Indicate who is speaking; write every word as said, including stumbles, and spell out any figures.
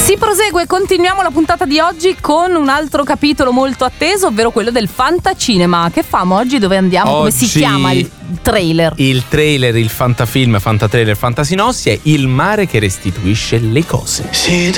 Speaker 1: Si prosegue, continuiamo la puntata di oggi con un altro capitolo molto atteso, ovvero quello del fantacinema. Che famo oggi? Dove andiamo? Come
Speaker 2: Oggi
Speaker 1: si chiama il trailer?
Speaker 2: Il trailer, il fantafilm, fantatrailer, fantasinossi è Il mare che restituisce le cose.
Speaker 3: Si